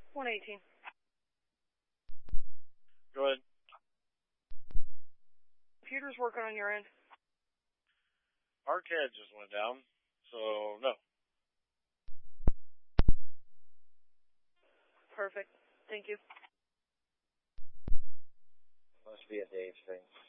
118. Go ahead. Computer's working on your end. Our CAD just went down, so no. Perfect. Thank you. Must be a Dave thing.